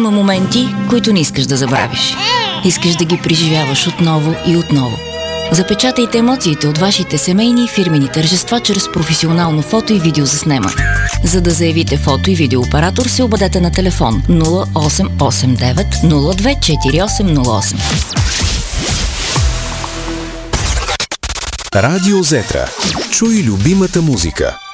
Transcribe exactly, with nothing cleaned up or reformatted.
Има моменти, които не искаш да забравиш. Искаш да ги преживяваш отново и отново. Запечатайте емоциите от вашите семейни и фирмени тържества чрез професионално фото и видео заснемане. За да заявите фото и видеооператор, се обадете на телефон нула осем осем девет нула две четири осем нула осем. Радио Зетра. Чуй любимата музика.